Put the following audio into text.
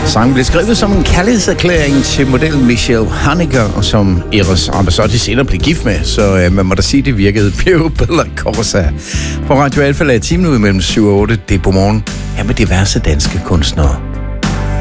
Sangen blev skrevet som en kærlighedserklæring til modellen Michelle Hanniger, og som Eros Ramazzotti senere blev gift med, så man må da sige, det virkede Pio Bella Corsa. På Radio Alfa er timen ud mellem 7 og 8, det er på morgen, her med diverse danske kunstnere.